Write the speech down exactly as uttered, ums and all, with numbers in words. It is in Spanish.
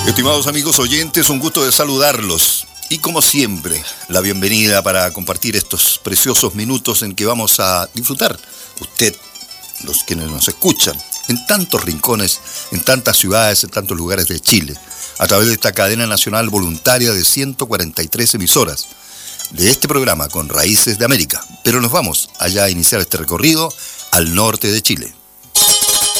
Estimados amigos oyentes, un gusto de saludarlos. Y como siempre, la bienvenida para compartir estos preciosos minutos en que vamos a disfrutar, usted, los quienes nos escuchan, en tantos rincones, en tantas ciudades, en tantos lugares de Chile, a través de esta cadena nacional voluntaria de ciento cuarenta y tres emisoras, de este programa con Raíces de América. Pero nos vamos allá a iniciar este recorrido al norte de Chile.